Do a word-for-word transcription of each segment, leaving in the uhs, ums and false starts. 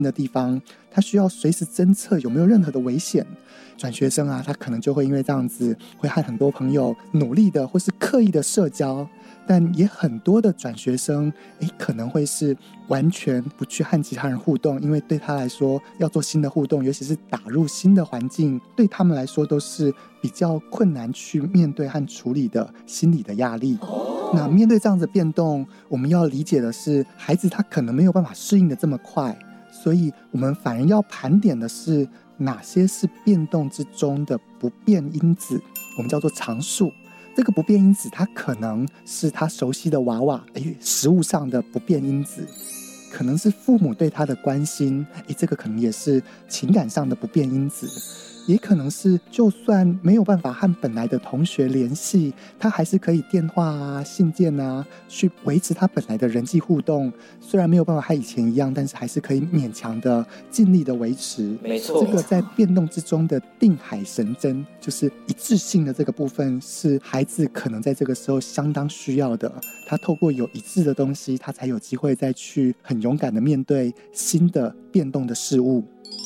的地方，他需要随时侦测有没有任何的危险。转学生啊，他可能就会因为这样子会和很多朋友努力的或是刻意的社交，但也很多的转学生诶可能会是完全不去和其他人互动，因为对他来说要做新的互动，尤其是打入新的环境，对他们来说都是比较困难去面对和处理的心理的压力。那面对这样的变动，我们要理解的是孩子他可能没有办法适应的这么快，所以我们反而要盘点的是哪些是变动之中的不变因子，我们叫做常数。这个不变因子它可能是他熟悉的娃娃，诶，食物上的不变因子，可能是父母对他的关心，诶，这个可能也是情感上的不变因子，也可能是就算没有办法和本来的同学联系，他还是可以电话啊、信件啊，去维持他本来的人际互动。虽然没有办法和以前一样，但是还是可以勉强的尽力的维持。 没错， 这个在变动之中的定海神针，就是一致性的这个部分，是孩子可能在这个时候相当需要的。他透过有一致的东西，他才有机会再去很勇敢的面对新的变动的事物。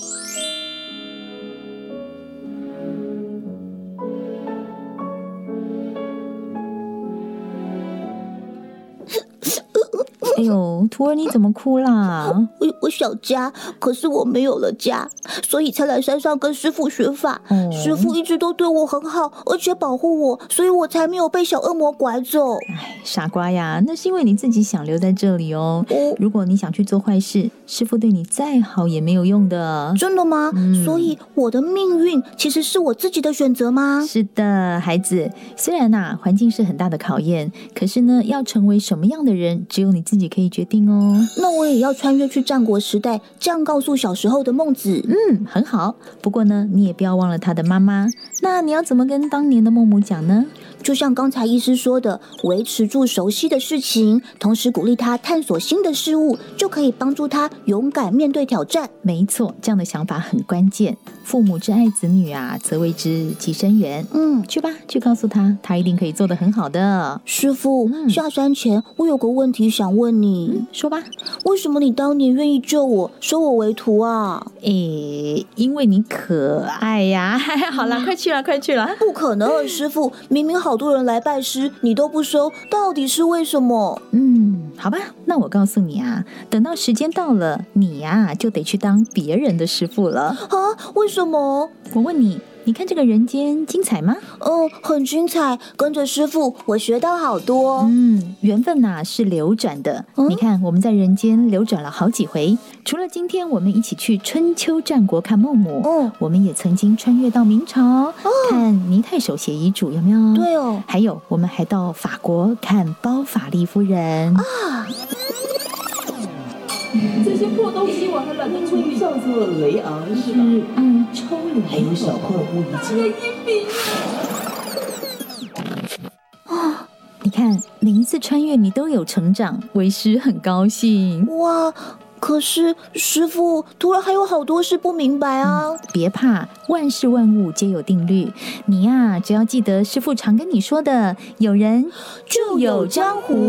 哎呦，徒儿你怎么哭啦？ 我我想家，可是我没有了家，所以才来山上跟师父学法。哦、师父一直都对我很好，而且保护我，所以我才没有被小恶魔拐走。 哎，傻瓜呀，那是因为你自己想留在这里哦。哦如果你想去做坏事，师父对你再好也没有用的。 真的吗？嗯、所以我的命运其实是我自己的选择吗？ 是的，孩子。虽然啊，环境是很大的考验，可是呢，要成为什么样的人，只有你自己可以决定哦。 那我也要穿越去战国时代，这样告诉小时候的孟子。 嗯，很好。不过呢，你也不要忘了他的妈妈。那你要怎么跟当年的孟母讲呢？ 就像刚才医师说的，维持住熟悉的事情，同时鼓励他探索新的事物，就可以帮助他勇敢面对挑战。 没错，这样的想法很关键。父母之爱子女啊，则为之计深远。嗯，去吧，去告诉他，他一定可以做得很好的。 师父，嗯、下山前我有个问题想问你。 嗯、说吧， 为什么你当年愿意救我，收我为徒啊？ 诶，因为你可爱呀。好了，快去了，快去了。 不可能，师父，明明好多人来拜师，你都不收，到底是为什么？ 嗯，好吧，那我告诉你啊，等到时间到了，你呀、啊、就得去当别人的师父了。 啊？为什么？ 我问你，你看这个人间精彩吗？ 嗯，很精彩。跟着师父，我学到好多。 嗯，缘分呐、啊、是流转的。嗯、你看我们在人间流转了好几回，除了今天我们一起去春秋战国看孟母，嗯，我们也曾经穿越到明朝、哦、看倪太守写遗嘱，有没有？ 对哦。 还有我们还到法国看包法利夫人啊。 这些破东西我还懒得处理。 叫做雷昂是吧？ 嗯，抽离。 还有小破屋一这个一笔啊！你看，每一次穿越你都有成长，为师很高兴。 哇！可是师父，突然还有好多事不明白啊！ 嗯、别怕，万事万物皆有定律。你呀、啊，只要记得师父常跟你说的，有人就有江湖。